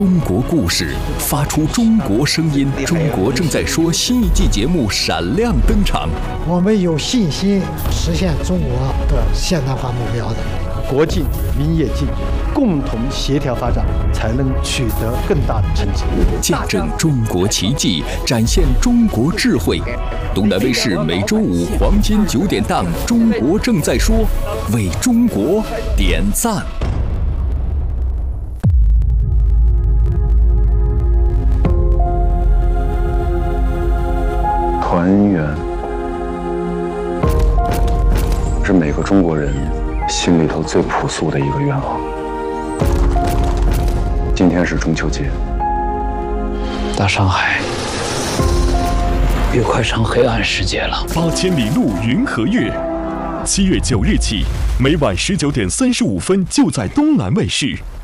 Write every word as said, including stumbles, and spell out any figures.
中国故事，发出中国声音。中国正在说新一季节目闪亮登场。 我们有信心实现中国的现代化目标的。 国进民也进，共同协调发展，才能取得更大的成绩。 见证中国奇迹，展现中国智慧。东南卫视每周五黄金九点档《中国正在说》，为中国点赞。 团圆是每个中国人心里头最朴素的一个愿望。今天是中秋节， 大上海也快成黑暗世界了。 八千里路云和月，七月九日起，每晚十九点三十五分就在东南卫视。